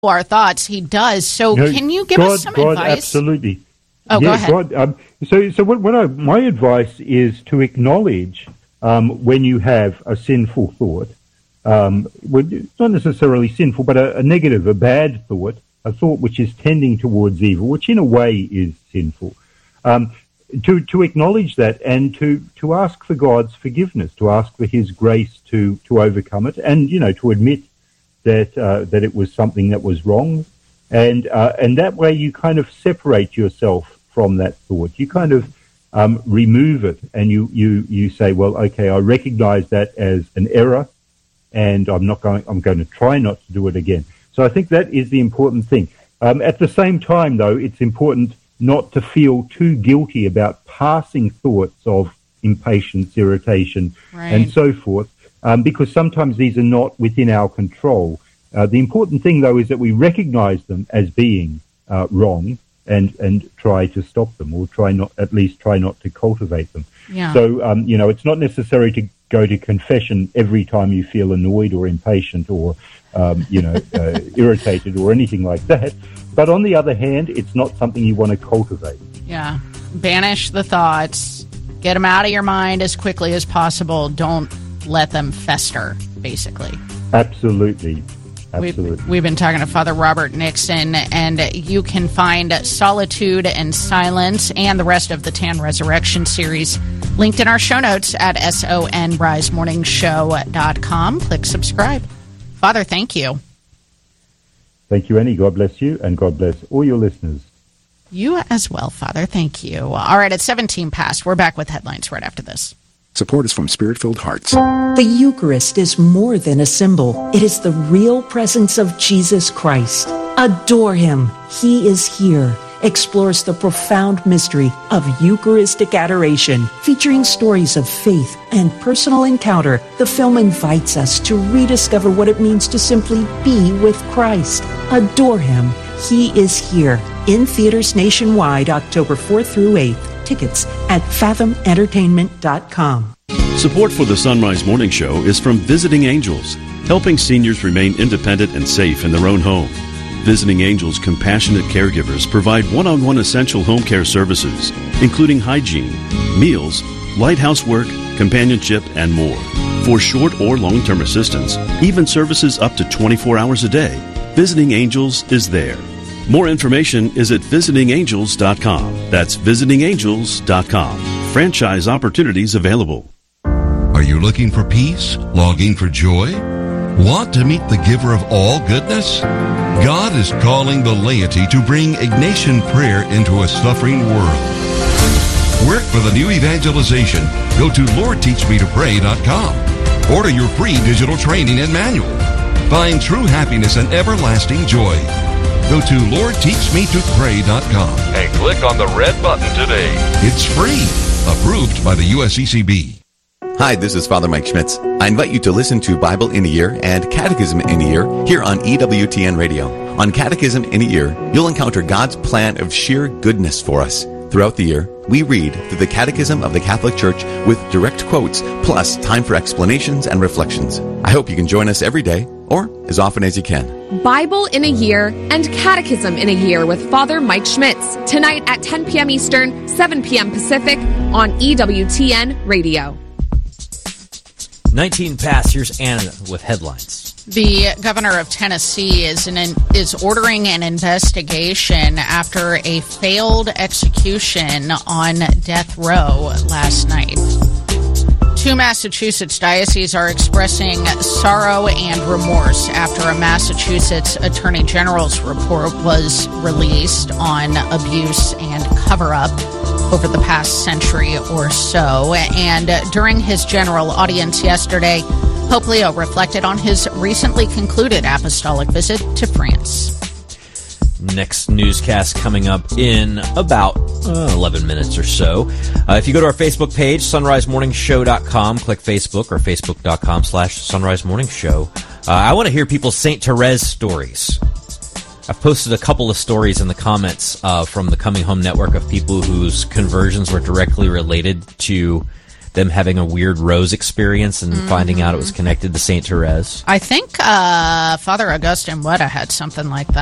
our thoughts. He does. So can you give us some advice? Absolutely. Oh, go ahead. God, my advice is to acknowledge when you have a sinful thought, it's not necessarily sinful, but a negative, a bad thought, a thought which is tending towards evil, which in a way is sinful. To acknowledge that and to ask for God's forgiveness, to ask for His grace to overcome it, and to admit that it was something that was wrong, and that way you kind of separate yourself from that thought. You kind of remove it, and you say, well, okay, I recognize that as an error, and I'm going to try not to do it again. So I think that is the important thing. At the same time, though, it's important not to feel too guilty about passing thoughts of impatience, irritation, and so forth, because sometimes these are not within our control. The important thing, though, is that we recognize them as being wrong and try to stop them, or try not to cultivate them. Yeah. So, it's not necessary to go to confession every time you feel annoyed or impatient or, irritated or anything like that. But on the other hand, it's not something you want to cultivate. Yeah. Banish the thoughts. Get them out of your mind as quickly as possible. Don't let them fester, basically. Absolutely. We've been talking to Father Robert Nixon, and you can find Solitude and Silence and the rest of the Tan Resurrection series linked in our show notes at sonrisemorningshow.com. Click subscribe. Father, thank you. Thank you, Annie. God bless you, and God bless all your listeners. You as well, Father. Thank you. All right, at 17 past, we're back with headlines right after this. Support is from Spirit-Filled Hearts. The Eucharist is more than a symbol. It is the real presence of Jesus Christ. Adore Him. He is here. Explores the profound mystery of Eucharistic adoration. Featuring stories of faith and personal encounter, the film invites us to rediscover what it means to simply be with Christ. Adore Him. He is here. In theaters nationwide, October 4th through 8th. Tickets at fathomentertainment.com. Support for the Sunrise Morning Show is from Visiting Angels, helping seniors remain independent and safe in their own home. Visiting Angels compassionate caregivers provide one-on-one essential home care services, including hygiene, meals, light housework, companionship, and more. For short or long-term assistance, even services up to 24 hours a day, Visiting Angels is there. More information is at visitingangels.com. That's visitingangels.com. Franchise opportunities available. Are you looking for peace? Longing for joy? Want to meet the giver of all goodness? God is calling the laity to bring Ignatian prayer into a suffering world. Work for the new evangelization. Go to LordTeachMeToPray.com. Order your free digital training and manual. Find true happiness and everlasting joy. Go to LordTeachMeToPray.com and click on the red button today. It's free. Approved by the USCCB. Hi, this is Father Mike Schmitz. I invite you to listen to Bible in a Year and Catechism in a Year here on EWTN Radio. On Catechism in a Year, you'll encounter God's plan of sheer goodness for us. Throughout the year, we read through the Catechism of the Catholic Church with direct quotes, plus time for explanations and reflections. I hope you can join us every day, or as often as you can. Bible in a Year and Catechism in a Year with Father Mike Schmitz, tonight at 10 p.m. Eastern, 7 p.m. Pacific on EWTN Radio. 19 past, here's Anna with headlines. The governor of Tennessee is ordering an investigation after a failed execution on death row last night. Two Massachusetts dioceses are expressing sorrow and remorse after a Massachusetts Attorney General's report was released on abuse and cover-up over the past century or so. And during his general audience yesterday, Pope Leo reflected on his recently concluded apostolic visit to France. Next newscast coming up in about 11 minutes or so. If you go to our Facebook page, sunrisemorningshow.com, click Facebook or facebook.com/sunrisemorningshow. I want to hear people's St. Therese stories. I've posted a couple of stories in the comments from the Coming Home Network of people whose conversions were directly related to them having a weird rose experience and finding out it was connected to Saint Therese. I think Father Augustine Wetta had something like that.